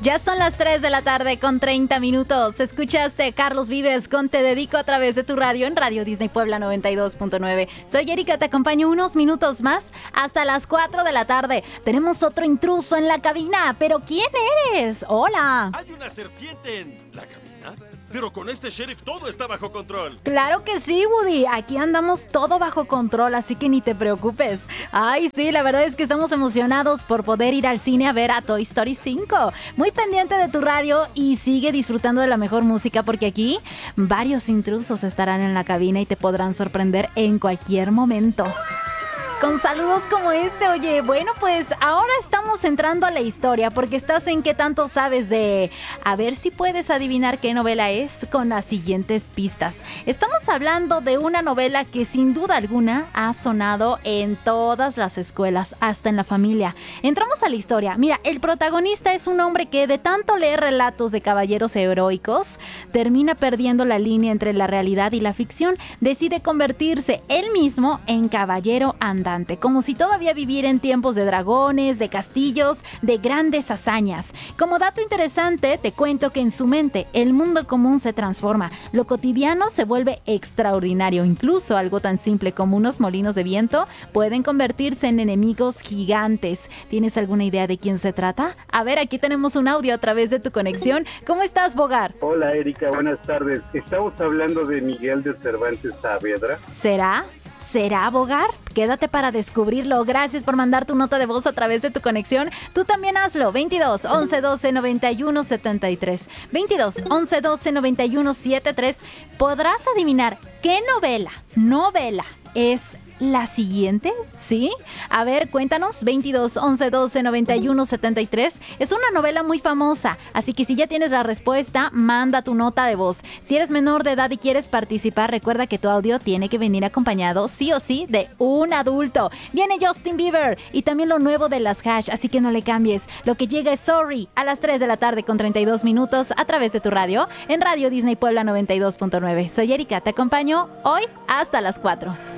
Ya son las 3 de la tarde con 30 minutos. Escuchaste Carlos Vives con Te Dedico a través de tu radio en Radio Disney Puebla 92.9. Soy Erika, te acompaño unos minutos más hasta las 4 de la tarde. Tenemos otro intruso en la cabina, pero ¿quién eres? Hola. Hay una serpiente en la cabina. Pero con este sheriff todo está bajo control. Claro que sí, Woody. Aquí andamos todo bajo control, así que ni te preocupes. Ay, sí, la verdad es que estamos emocionados por poder ir al cine a ver a Toy Story 5. Muy pendiente de tu radio y sigue disfrutando de la mejor música porque aquí varios intrusos estarán en la cabina y te podrán sorprender en cualquier momento. Con saludos como este, oye, bueno, pues ahora estamos entrando a la historia porque estás en ¿Qué tanto sabes de? A ver si puedes adivinar qué novela es con las siguientes pistas. Estamos hablando de una novela que sin duda alguna ha sonado en todas las escuelas, hasta en la familia. Entramos a la historia. Mira, el protagonista es un hombre que de tanto leer relatos de caballeros heroicos, termina perdiendo la línea entre la realidad y la ficción. Decide convertirse él mismo en caballero andante, como si todavía viviera en tiempos de dragones, de castillos, de grandes hazañas. Como dato interesante, te cuento que en su mente el mundo común se transforma, lo cotidiano se vuelve extraordinario, incluso algo tan simple como unos molinos de viento pueden convertirse en enemigos gigantes. ¿Tienes alguna idea de quién se trata? A ver, aquí tenemos un audio a través de tu conexión. ¿Cómo estás, Bogar? Hola, Erika, buenas tardes. Estamos hablando de Miguel de Cervantes Saavedra. ¿Será, Bogar? Quédate para descubrirlo. Gracias por mandar tu nota de voz a través de tu conexión. Tú también hazlo. 22 11 12 91 73. 22 11 12 91 73. Podrás adivinar qué novela es la siguiente, ¿sí? A ver, cuéntanos. 22 11 12 91 73. Es una novela muy famosa, así que si ya tienes la respuesta, manda tu nota de voz. Si eres menor de edad y quieres participar, recuerda que tu audio tiene que venir acompañado, sí o sí, de un adulto. Viene Justin Bieber y también lo nuevo de las Hash, así que no le cambies. Lo que llega es Sorry a las 3 de la tarde con 32 minutos a través de tu radio, en Radio Disney Puebla 92.9. Soy Erika, te acompaño hoy hasta las 4.